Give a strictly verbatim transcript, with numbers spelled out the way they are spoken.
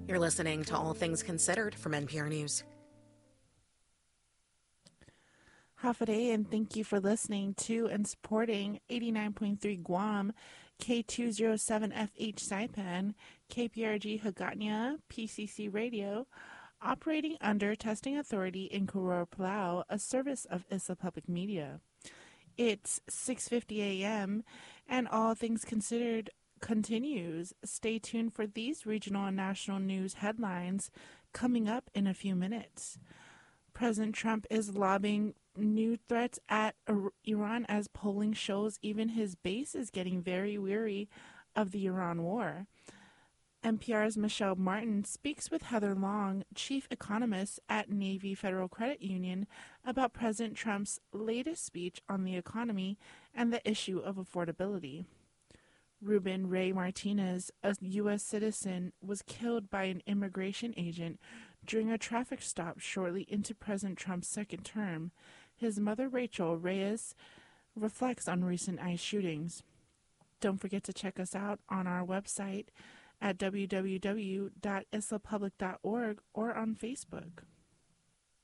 You're listening to All Things Considered from N P R News. Half a day, and thank you for listening to and supporting eighty-nine point three Guam, K two oh seven F H Saipan, K P R G Hagåtña, P C C Radio, operating under Testing Authority in Koror, Palau, a service of Isla Public Media. It's six fifty a.m., and All Things Considered continues. Stay tuned for these regional and national news headlines coming up in a few minutes. President Trump is lobbying new threats at Iran as polling shows even his base is getting very weary of the Iran war. N P R's Michelle Martin speaks with Heather Long, chief economist at Navy Federal Credit Union, about President Trump's latest speech on the economy and the issue of affordability. Ruben Ray Martinez, a U S citizen, was killed by an immigration agent during a traffic stop shortly into President Trump's second term. His mother, Rachel Reyes, reflects on recent ICE shootings. Don't forget to check us out on our website at w w w dot isla public dot org or on Facebook.